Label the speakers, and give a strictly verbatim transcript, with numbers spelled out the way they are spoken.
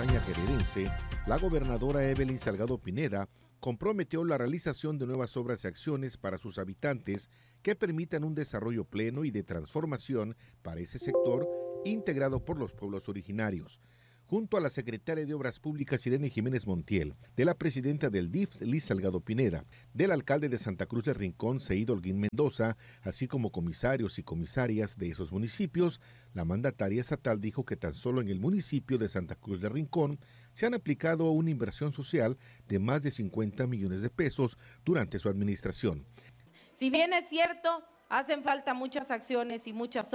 Speaker 1: campaña geredense, la gobernadora Evelyn Salgado Pineda comprometió la realización de nuevas obras y acciones para sus habitantes que permitan un desarrollo pleno y de transformación para ese sector integrado por los pueblos originarios. Junto a la secretaria de Obras Públicas Irene Jiménez Montiel, de la presidenta del D I F, Liz Salgado Pineda, del alcalde de Santa Cruz del Rincón, Seído Holguín Mendoza, así como comisarios y comisarias de esos municipios, la mandataria estatal dijo que tan solo en el municipio de Santa Cruz del Rincón se han aplicado una inversión social de más de cincuenta millones de pesos durante su administración.
Speaker 2: Si bien es cierto, hacen falta muchas acciones y muchas